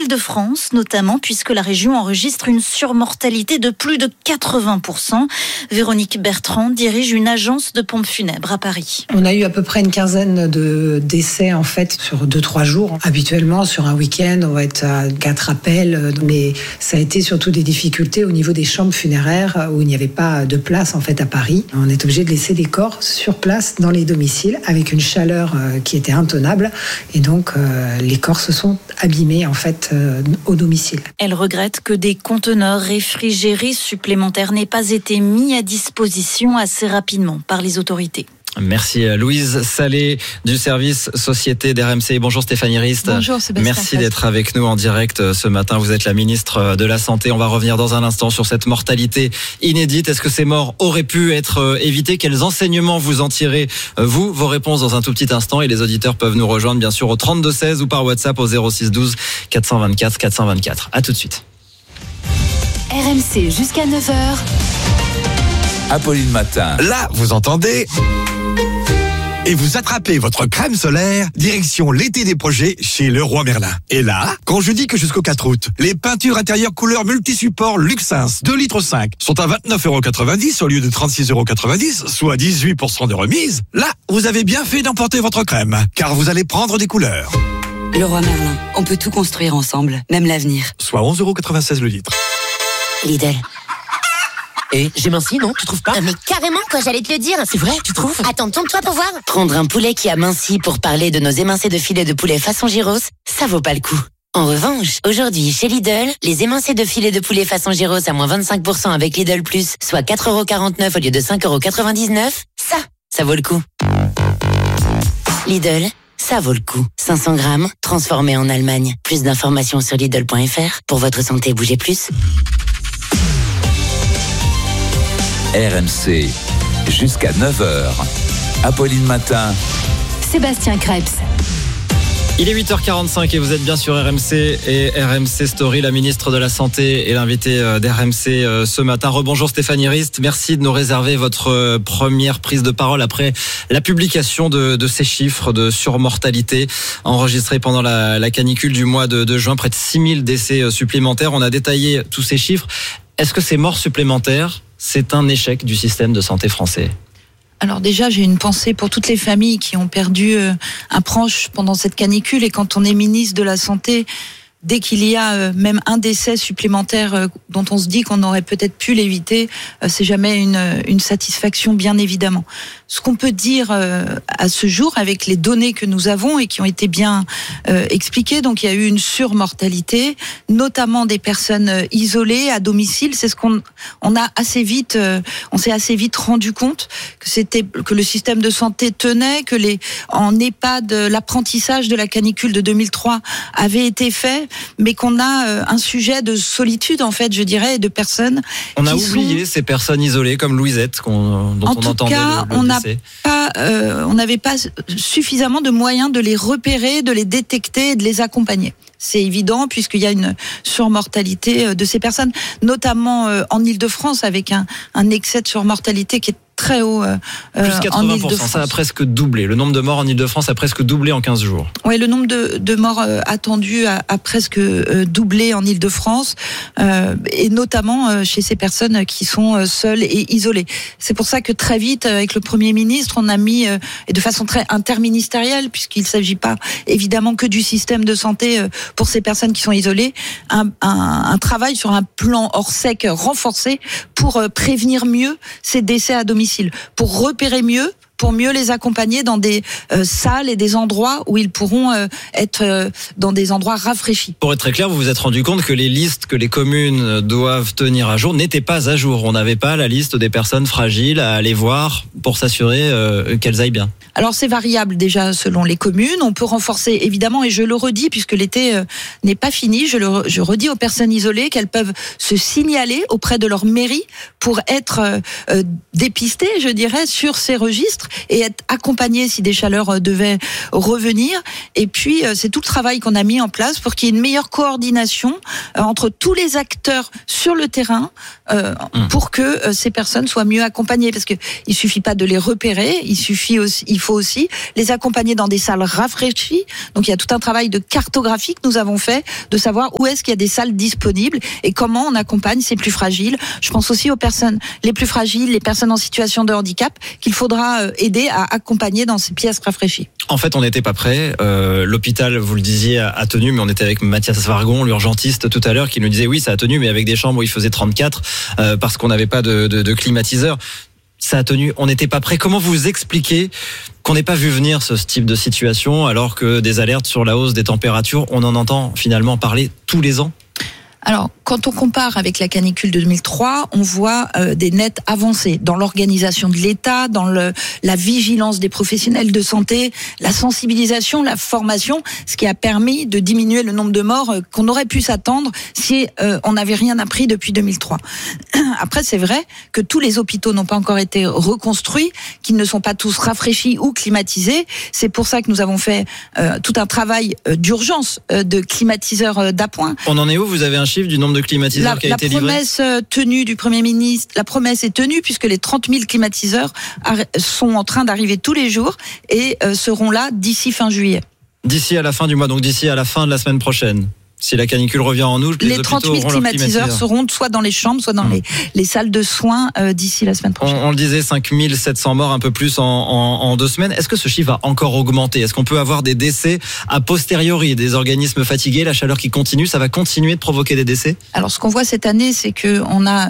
Île-de-France, notamment, puisque la région enregistre une surmortalité de plus de 80%. Véronique Bertrand dirige une agence de pompes funèbres à Paris. On a eu à peu près une quinzaine de décès en fait sur 2-3 jours. Habituellement, sur un week-end, on va être à 4 appels, mais ça a été surtout des difficultés au niveau des chambres funéraires où il n'y avait pas de place en fait à Paris. On est obligé de laisser des corps sur place dans les domiciles avec une chaleur qui était intenable et donc les corps se sont abîmés en fait au domicile. Elle regrette que des conteneurs réfrigérés supplémentaires n'aient pas été mis à disposition assez rapidement par les autorités. Merci Louise Salé du service Société d'RMC. Bonjour Stéphanie Rist. Bonjour Sébastien. Merci d'être avec nous en direct ce matin. Vous êtes la ministre de la Santé. On va revenir dans un instant sur cette mortalité inédite. Est-ce que ces morts auraient pu être évitées ? Quels enseignements vous en tirez, vous ? Vos réponses dans un tout petit instant et les auditeurs peuvent nous rejoindre bien sûr au 32 16 ou par WhatsApp au 06 12 424 424. À tout de suite. RMC jusqu'à 9h. Apolline Matin. Là, vous entendez ? Et vous attrapez votre crème solaire, direction l'été des projets chez Leroy Merlin. Et là, quand je dis que jusqu'au 4 août, les peintures intérieures couleur multisupport Luxins 2,5 litres sont à 29,90 € au lieu de 36,90 €, soit 18% de remise, là, vous avez bien fait d'emporter votre crème, car vous allez prendre des couleurs. Leroy Merlin, on peut tout construire ensemble, même l'avenir. Soit 11,96 € le litre. Lidl. Et j'ai minci, non ? Tu trouves pas ? Mais carrément, quoi, j'allais te le dire. C'est vrai, tu trouves ? Attends, tourne-toi pour voir. Prendre un poulet qui a minci pour parler de nos émincés de filet de poulet façon gyros, ça vaut pas le coup. En revanche, aujourd'hui, chez Lidl, les émincés de filet de poulet façon gyros à moins 25% avec Lidl Plus, soit 4,49 € au lieu de 5,99 €, ça vaut le coup. Lidl, ça vaut le coup. 500 grammes, transformé en Allemagne. Plus d'informations sur Lidl.fr. Pour votre santé, bougez plus. RMC, jusqu'à 9h. Apolline Matin. Sébastien Krebs. Il est 8h45 et vous êtes bien sur RMC et RMC Story. La ministre de la Santé est l'invitée d'RMC ce matin. Rebonjour Stéphanie Rist. Merci de nous réserver votre première prise de parole après la publication de ces chiffres de surmortalité enregistrés pendant la canicule du mois de juin. Près de 6000 décès supplémentaires. On a détaillé tous ces chiffres. Est-ce que ces morts supplémentaires, c'est un échec du système de santé français ? Alors déjà, j'ai une pensée pour toutes les familles qui ont perdu un proche pendant cette canicule. Et quand on est ministre de la Santé, dès qu'il y a même un décès supplémentaire dont on se dit qu'on aurait peut-être pu l'éviter, c'est jamais une satisfaction, bien évidemment. Ce qu'on peut dire à ce jour, avec les données que nous avons et qui ont été bien expliquées, donc il y a eu une surmortalité, notamment des personnes isolées à domicile. C'est ce qu'on a assez vite, on s'est assez vite rendu compte que le système de santé tenait, que en EHPAD, l'apprentissage de la canicule de 2003 avait été fait, mais qu'on a un sujet de solitude, en fait, je dirais, et de personnes. On a oublié ces personnes isolées comme Louisette, dont on entendait le décès. On n'avait pas suffisamment de moyens de les repérer, de les détecter et de les accompagner. C'est évident puisqu'il y a une surmortalité de ces personnes, notamment en Île-de-France, avec un excès de surmortalité qui est très haut plus 80%, en Île-de-France. Ça a presque doublé. Le nombre de morts en Île-de-France a presque doublé en 15 jours. Oui, le nombre de morts attendus a presque doublé en Île-de-France, et notamment chez ces personnes qui sont seules et isolées. C'est pour ça que très vite, avec le Premier ministre, on a mis, et de façon très interministérielle, puisqu'il ne s'agit pas évidemment que du système de santé pour ces personnes qui sont isolées, un travail sur un plan Orsec renforcé pour prévenir mieux ces décès à domicile, pour repérer mieux, pour mieux les accompagner dans des salles et des endroits où ils pourront être dans des endroits rafraîchis. Pour être très clair, vous vous êtes rendu compte que les listes que les communes doivent tenir à jour n'étaient pas à jour. On n'avait pas la liste des personnes fragiles à aller voir pour s'assurer qu'elles aillent bien. Alors c'est variable déjà selon les communes. On peut renforcer évidemment, et je le redis puisque l'été n'est pas fini, je redis aux personnes isolées qu'elles peuvent se signaler auprès de leur mairie pour être dépistées, je dirais, sur ces registres. et être accompagné si des chaleurs devaient revenir. Et puis, c'est tout le travail qu'on a mis en place pour qu'il y ait une meilleure coordination entre tous les acteurs sur le terrain pour que ces personnes soient mieux accompagnées. Parce qu'il suffit pas de les repérer, il faut aussi les accompagner dans des salles rafraîchies. Donc, il y a tout un travail de cartographie que nous avons fait, de savoir où est-ce qu'il y a des salles disponibles et comment on accompagne ces plus fragiles. Je pense aussi aux personnes les plus fragiles, les personnes en situation de handicap, qu'il faudra aider à accompagner dans ces pièces rafraîchies. En fait, on n'était pas prêt. L'hôpital, vous le disiez, a tenu, mais on était avec Mathias Vargon, l'urgentiste, tout à l'heure, qui nous disait oui, ça a tenu, mais avec des chambres où il faisait 34, parce qu'on n'avait pas de climatiseur. Ça a tenu, on n'était pas prêt. Comment vous expliquez qu'on n'ait pas vu venir ce type de situation, alors que des alertes sur la hausse des températures, on en entend finalement parler tous les ans ? Alors, quand on compare avec la canicule de 2003, on voit des nettes avancées dans l'organisation de l'État, dans la vigilance des professionnels de santé, la sensibilisation, la formation, ce qui a permis de diminuer le nombre de morts qu'on aurait pu s'attendre si on n'avait rien appris depuis 2003. Après, c'est vrai que tous les hôpitaux n'ont pas encore été reconstruits, qu'ils ne sont pas tous rafraîchis ou climatisés. C'est pour ça que nous avons fait tout un travail d'urgence de climatiseurs d'appoint. On en est où ? Vous avez un chiffre du nombre de climatiseurs qui a été livré ? La promesse tenue du Premier ministre, la promesse est tenue puisque les 30 000 climatiseurs sont en train d'arriver tous les jours et seront là d'ici fin juillet. D'ici à la fin du mois, donc d'ici à la fin de la semaine prochaine. Si la canicule revient en août, les 30 000 climatiseurs seront soit dans les chambres, soit dans les salles de soins d'ici la semaine prochaine. On le disait, 5 700 morts, un peu plus en 2 semaines. Est-ce que ce chiffre va encore augmenter ? Est-ce qu'on peut avoir des décès a posteriori, des organismes fatigués, la chaleur qui continue, ça va continuer de provoquer des décès ? Alors, ce qu'on voit cette année, c'est qu'on a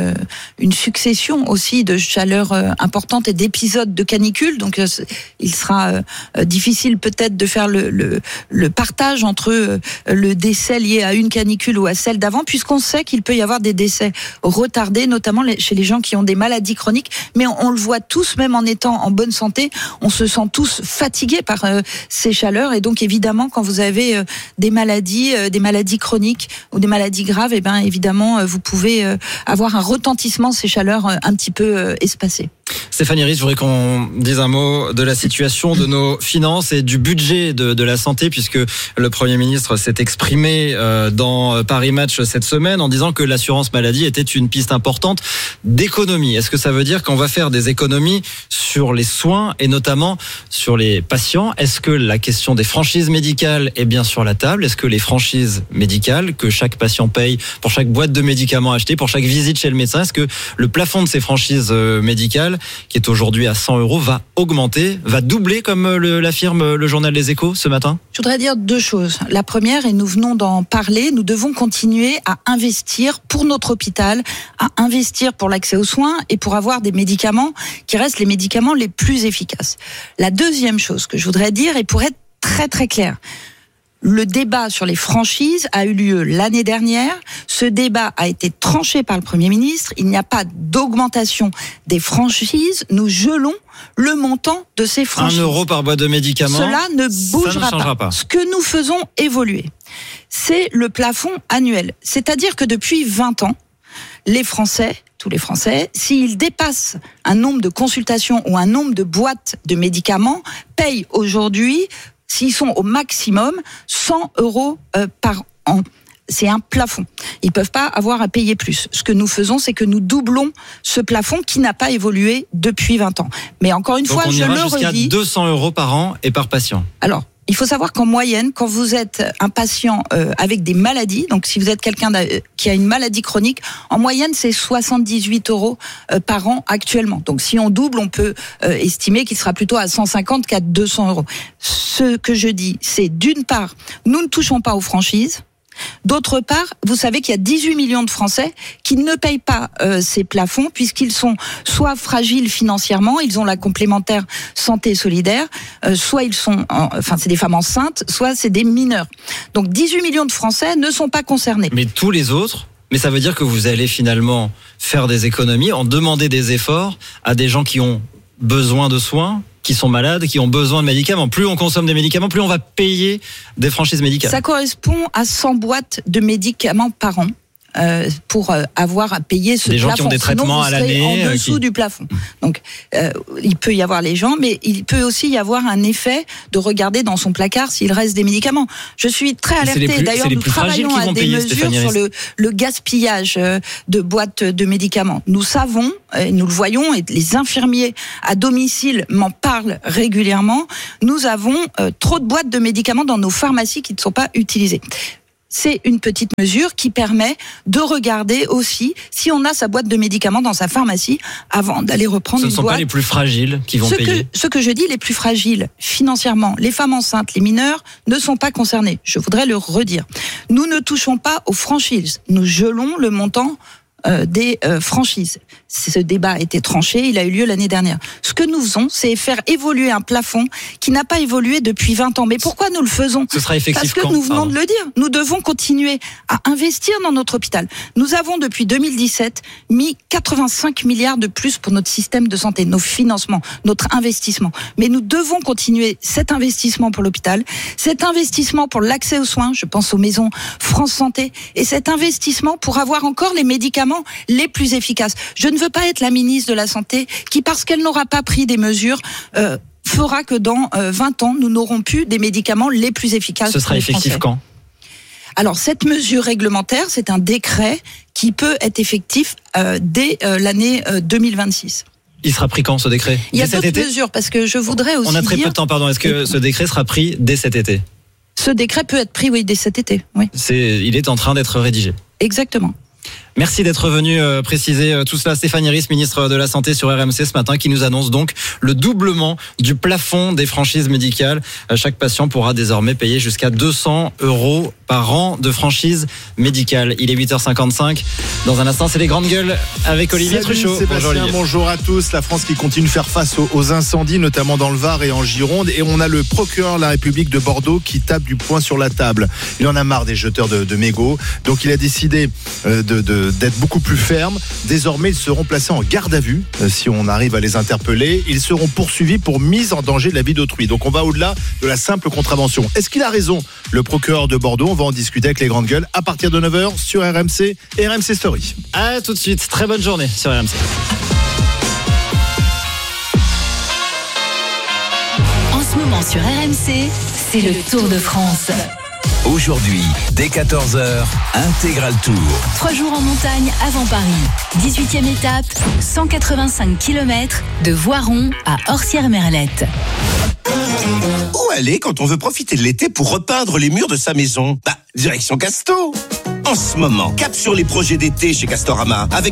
une succession aussi de chaleur importante et d'épisodes de canicule. Donc, il sera difficile peut-être de faire le partage entre le décès liés à une canicule ou à celle d'avant, puisqu'on sait qu'il peut y avoir des décès retardés, notamment chez les gens qui ont des maladies chroniques. Mais on le voit tous, même en étant en bonne santé, on se sent tous fatigués par ces chaleurs. Et donc, évidemment, quand vous avez des maladies chroniques ou des maladies graves, et ben évidemment, vous pouvez avoir un retentissement ces chaleurs un petit peu espacées. Stéphanie Rist, je voudrais qu'on dise un mot de la situation de nos finances et du budget de la santé, puisque le Premier ministre s'est exprimé dans Paris Match cette semaine en disant que l'assurance maladie était une piste importante d'économie. Est-ce que ça veut dire qu'on va faire des économies sur les soins et notamment sur les patients ? Est-ce que la question des franchises médicales est bien sur la table ? Est-ce que les franchises médicales que chaque patient paye pour chaque boîte de médicaments achetée, pour chaque visite chez le médecin, est-ce que le plafond de ces franchises médicales, qui est aujourd'hui à 100 €, va augmenter, va doubler comme l'affirme le journal Les Échos ce matin ? Je voudrais dire 2 choses. La première, et nous venons d'en parler, nous devons continuer à investir pour notre hôpital, à investir pour l'accès aux soins et pour avoir des médicaments qui restent les médicaments les plus efficaces. La deuxième chose que je voudrais dire, et pour être très très clair, le débat sur les franchises a eu lieu l'année dernière. Ce débat a été tranché par le Premier ministre. Il n'y a pas d'augmentation des franchises. Nous gelons le montant de ces franchises. 1 € par boîte de médicaments. Cela ne bougera pas. Ce que nous faisons évoluer, c'est le plafond annuel. C'est-à-dire que depuis 20 ans, les Français, tous les Français, s'ils dépassent un nombre de consultations ou un nombre de boîtes de médicaments, payent aujourd'hui, s'ils sont au maximum, 100 € par an. C'est un plafond. Ils peuvent pas avoir à payer plus. Ce que nous faisons, c'est que nous doublons ce plafond qui n'a pas évolué depuis 20 ans. Mais encore une fois, je le redis. On ira jusqu'à 200 € par an et par patient. Alors, il faut savoir qu'en moyenne, quand vous êtes un patient avec des maladies, donc si vous êtes quelqu'un qui a une maladie chronique, en moyenne, c'est 78 € par an actuellement. Donc si on double, on peut estimer qu'il sera plutôt à 150 qu'à 200 €. Ce que je dis, c'est d'une part, nous ne touchons pas aux franchises. D'autre part, vous savez qu'il y a 18 millions de Français qui ne payent pas ces plafonds puisqu'ils sont soit fragiles financièrement, ils ont la complémentaire santé solidaire, soit ils sont, c'est des femmes enceintes, soit c'est des mineurs. Donc 18 millions de Français ne sont pas concernés. Mais tous les autres ? Mais ça veut dire que vous allez finalement faire des économies, en demander des efforts à des gens qui ont besoin de soins, qui sont malades, qui ont besoin de médicaments. Plus on consomme des médicaments, plus on va payer des franchises médicales. Ça correspond à 100 boîtes de médicaments par an. pour avoir à payer ce des plafond. gens qui ont des traitements à l'année en dessous du plafond. Donc il peut y avoir les gens, mais il peut aussi y avoir un effet de regarder dans son placard s'il reste des médicaments. Je suis très alertée. D'ailleurs, nous travaillons à des mesures sur le gaspillage de boîtes de médicaments. Nous savons, et nous le voyons, et les infirmiers à domicile m'en parlent régulièrement, nous avons trop de boîtes de médicaments dans nos pharmacies qui ne sont pas utilisées. C'est une petite mesure qui permet de regarder aussi si on a sa boîte de médicaments dans sa pharmacie avant d'aller reprendre une boîte. Ce ne sont pas les plus fragiles qui vont payer. Ce que je dis, les plus fragiles financièrement, les femmes enceintes, les mineurs ne sont pas concernés. Je voudrais le redire. Nous ne touchons pas aux franchises. Nous gelons le montant des franchises. Ce débat a été tranché, il a eu lieu l'année dernière. Ce que nous faisons, c'est faire évoluer un plafond qui n'a pas évolué depuis 20 ans. Mais pourquoi nous le faisons ? Ce sera effectif Parce que nous venons de le dire. Nous devons continuer à investir dans notre hôpital. Nous avons depuis 2017 mis 85 milliards de plus pour notre système de santé, nos financements, notre investissement. Mais nous devons continuer cet investissement pour l'hôpital, cet investissement pour l'accès aux soins, je pense aux maisons France Santé, et cet investissement pour avoir encore les médicaments les plus efficaces. Je ne veux pas être la ministre de la Santé qui, parce qu'elle n'aura pas pris des mesures, fera que dans 20 ans, nous n'aurons plus des médicaments les plus efficaces. Ce sera effectif quand ? Alors, cette mesure réglementaire, c'est un décret qui peut être effectif dès l'année 2026. Il sera pris quand, ce décret ? Il y a d'autres mesures, parce que je voudrais aussi On a très peu de temps, pardon. Est-ce que ce décret sera pris dès cet été ? Ce décret peut être pris, oui, dès cet été, oui. Il est en train d'être rédigé. Exactement. Merci d'être venu préciser tout cela. Stéphanie Rist, ministre de la Santé sur RMC ce matin, qui nous annonce donc le doublement du plafond des franchises médicales. Chaque patient pourra désormais payer jusqu'à 200 € par an de franchise médicale. Il est 8h55. Dans un instant, c'est les grandes gueules avec Olivier Truchot. Bonjour Olivier. Bonjour à tous. La France qui continue de faire face aux incendies, notamment dans le Var et en Gironde. Et on a le procureur de la République de Bordeaux qui tape du poing sur la table. Il en a marre des jeteurs de mégots. Donc il a décidé d'être beaucoup plus ferme. Désormais, ils seront placés en garde à vue si on arrive à les interpeller. Ils seront poursuivis pour mise en danger de la vie d'autrui. Donc on va au-delà de la simple contravention. Est-ce qu'il a raison, le procureur de Bordeaux? On va en discuter avec les grandes gueules à partir de 9h sur RMC et RMC Story. À tout de suite. Très bonne journée sur RMC. En ce moment sur RMC, c'est le Tour de France. Aujourd'hui, dès 14h, Intégral Tour. 3 jours en montagne avant Paris. 18e étape, 185 km de Voiron à Orsières-Merlette. Où aller quand on veut profiter de l'été pour repeindre les murs de sa maison? Direction Casto. En ce moment, cap sur les projets d'été chez Castorama avec